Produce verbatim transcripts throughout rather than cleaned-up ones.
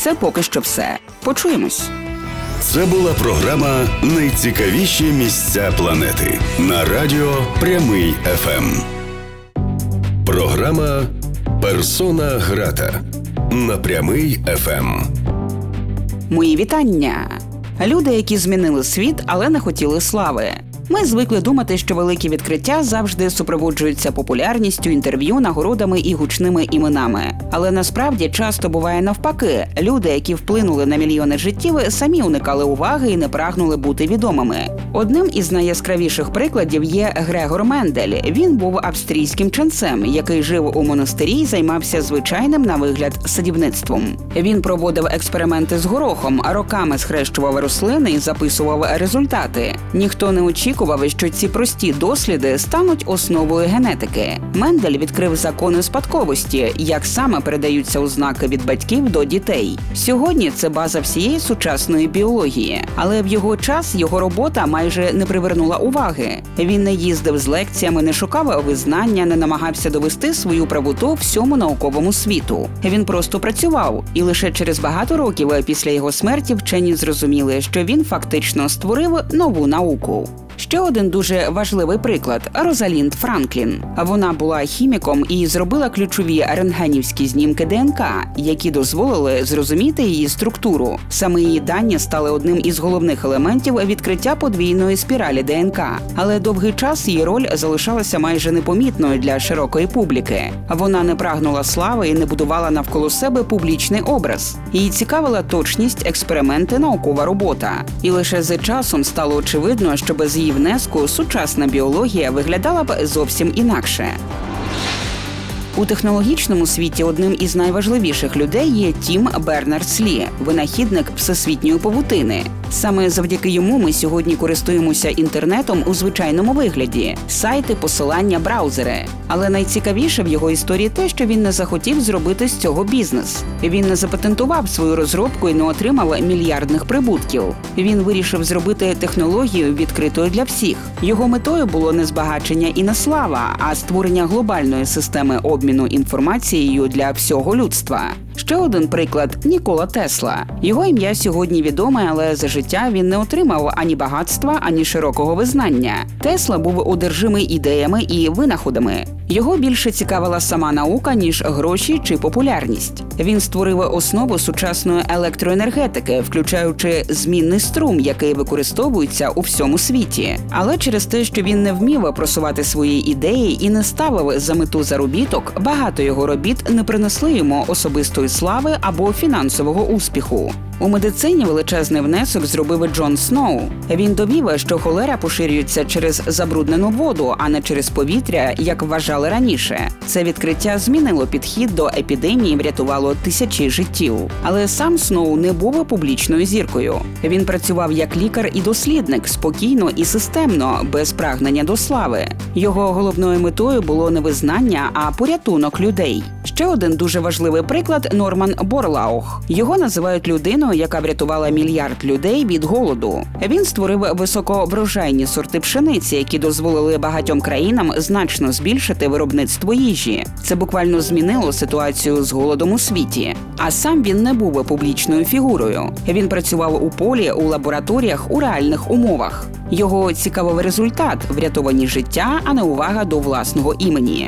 Це поки що все. Почуємось. Це була програма «Найцікавіші місця планети» на радіо Прямий еф ем. Програма «Персона грата» на Прямий еф ем. Мої вітання! Люди, які змінили світ, але не хотіли слави. Ми звикли думати, що великі відкриття завжди супроводжуються популярністю, інтерв'ю, нагородами і гучними іменами. Але насправді часто буває навпаки. Люди, які вплинули на мільйони життів, самі уникали уваги і не прагнули бути відомими. Одним із найяскравіших прикладів є Грегор Мендель. Він був австрійським ченцем, який жив у монастирі і займався звичайним на вигляд садівництвом. Він проводив експерименти з горохом, роками схрещував рослини і записував результати. Ніхто не очікував, що ці прості досліди стануть основою генетики. Мендель відкрив закони спадковості, як саме передаються ознаки від батьків до дітей. Сьогодні це база всієї сучасної біології. Але в його час його робота майже не привернула уваги. Він не їздив з лекціями, не шукав визнання, не намагався довести свою правоту всьому науковому світу. Він просто працював. І лише через багато років після його смерті вчені зрозуміли, що він фактично створив нову науку. Ще один дуже важливий приклад – Розалінд Франклін. Вона була хіміком і зробила ключові рентгенівські знімки ДНК, які дозволили зрозуміти її структуру. Саме її дані стали одним із головних елементів відкриття подвійної спіралі ДНК. Але довгий час її роль залишалася майже непомітною для широкої публіки. Вона не прагнула слави і не будувала навколо себе публічний образ. Її цікавила точність, експерименти, наукова робота. І лише з часом стало очевидно, що без її внеску сучасна біологія виглядала б зовсім інакше. У технологічному світі одним із найважливіших людей є Тім Бернерс-Лі, винахідник всесвітньої павутини. Саме завдяки йому ми сьогодні користуємося інтернетом у звичайному вигляді – сайти, посилання, браузери. Але найцікавіше в його історії те, що він не захотів зробити з цього бізнес. Він не запатентував свою розробку і не отримав мільярдних прибутків. Він вирішив зробити технологію відкритою для всіх. Його метою було не збагачення і не слава, а створення глобальної системи обміну інформацією для всього людства. Ще один приклад – Нікола Тесла. Його ім'я сьогодні відоме, але за життя він не отримав ані багатства, ані широкого визнання. Тесла був одержимий ідеями і винаходами. Його більше цікавила сама наука, ніж гроші чи популярність. Він створив основу сучасної електроенергетики, включаючи змінний струм, який використовується у всьому світі. Але через те, що він не вмів просувати свої ідеї і не ставив за мету заробіток, багато його робіт не принесли йому особистої слави або фінансового успіху. У медицині величезний внесок зробив Джон Сноу. Він довів, що холера поширюється через забруднену воду, а не через повітря, як вважали раніше. Це відкриття змінило підхід до епідемії і врятувало тисячі життів. Але сам Сноу не був публічною зіркою. Він працював як лікар і дослідник, спокійно і системно, без прагнення до слави. Його головною метою було не визнання, а порятунок людей. Ще один дуже важливий приклад – Норман Борлаух. Його називають людиною, яка врятувала мільярд людей від голоду. Він створив високоврожайні сорти пшениці, які дозволили багатьом країнам значно збільшити виробництво їжі. Це буквально змінило ситуацію з голодом у світі. А сам він не був публічною фігурою. Він працював у полі, у лабораторіях, у реальних умовах. Його цікавив результат – врятовані життя, а не увага до власного імені.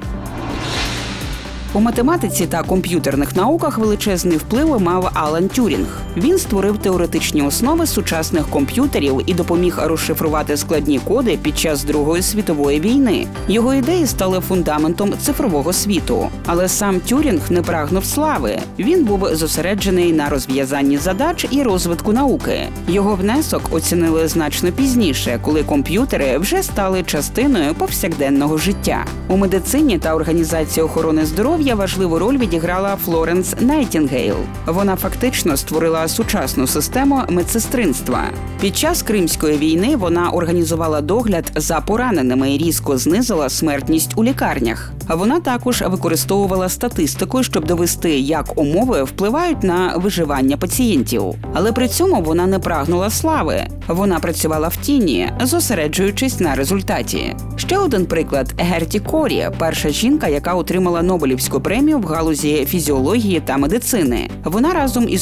У математиці та комп'ютерних науках величезний вплив мав Алан Тюрінг. Він створив теоретичні основи сучасних комп'ютерів і допоміг розшифрувати складні коди під час Другої світової війни. Його ідеї стали фундаментом цифрового світу. Але сам Тюрінг не прагнув слави. Він був зосереджений на розв'язанні задач і розвитку науки. Його внесок оцінили значно пізніше, коли комп'ютери вже стали частиною повсякденного життя. У медицині та організації охорони здоров'я важливу роль відіграла Флоренс Найтінгейл. Вона фактично створила сучасну систему медсестринства. Під час Кримської війни вона організувала догляд за пораненими і різко знизила смертність у лікарнях. Вона також використовувала статистику, щоб довести, як умови впливають на виживання пацієнтів. Але при цьому вона не прагнула слави. Вона працювала в тіні, зосереджуючись на результаті. Ще один приклад – Герті Корі, перша жінка, яка отримала Нобелівську премію в галузі фізіології та медицини. Вона разом із